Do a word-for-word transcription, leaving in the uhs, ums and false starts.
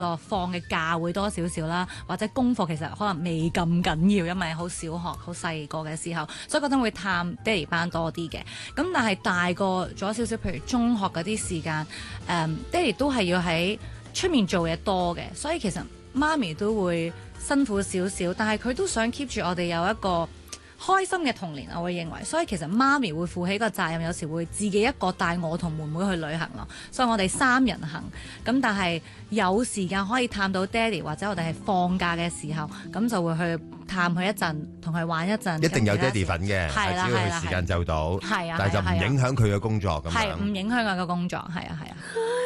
個放嘅假會多少少啦，或者功課其實可能未咁緊要，因為好小學好細個嘅時候，所以覺得會探爹哋班多啲嘅。咁但係大個咗少少，譬如中學嗰啲時間，誒、嗯、爹哋都係要喺出面做嘢多嘅，所以其實媽咪都會辛苦少少，但係佢都想 keep 住我哋有一個開心嘅童年，我會認為，所以其實媽咪會負起個責任，有時會自己一個帶我同妹妹去旅行咯。所以我哋三人行，咁但係有時間可以探到爹哋，或者我哋係放假嘅時候，咁就會去探佢一陣，同佢玩一陣。 一定有爹哋份嘅， 係啦， 只要佢時間就到， 係啊， 但係就唔影響佢嘅工作咁樣。 係唔影響佢嘅工作，係啊，係啊。